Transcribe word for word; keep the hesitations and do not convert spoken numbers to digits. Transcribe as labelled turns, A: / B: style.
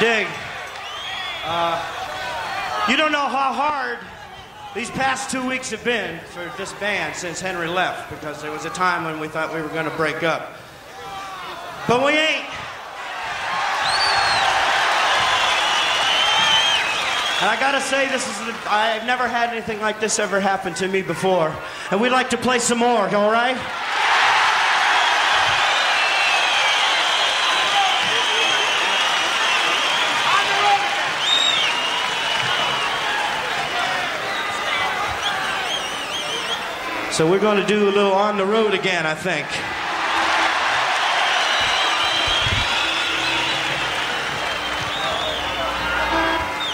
A: Dig. Uh, you don't know how hard these past two weeks have been for this band since Henry left, because there was a time when we thought we were going to break up. But we ain't. And I gotta say, this is the, I've never had anything like this ever happen to me before. And we'd like to play some more, all right? So we're going to do a little On the Road again, I think.